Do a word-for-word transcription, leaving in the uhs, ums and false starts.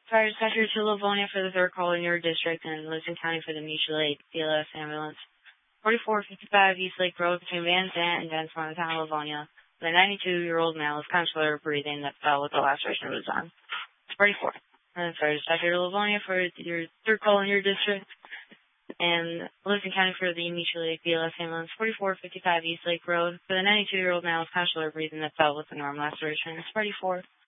Fire dispatcher to Livonia for the third call in your district and Lisbon County for the mutual aid B L S ambulance. forty-four fifty-five East Lake Road between Van Sant and Densmore in the town of Livonia. The ninety-two-year-old male is consular breathing that fell with the laceration of his arm. forty-four. And fire dispatcher to Livonia for your third call in your district and Lisbon County for the mutual aid B L S ambulance. forty-four fifty-five East Lake Road for the ninety-two-year-old male is consular breathing that fell with an arm laceration. forty-four.